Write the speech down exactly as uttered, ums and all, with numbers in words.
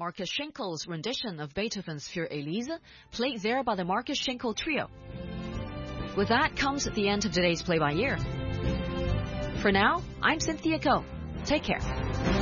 Marcus Schenkel's rendition of Beethoven's Für Elise, played there by the Marcus Schenkel Trio. With that comes the end of today's Play by Ear. For now, I'm Cynthia Ko. Take care.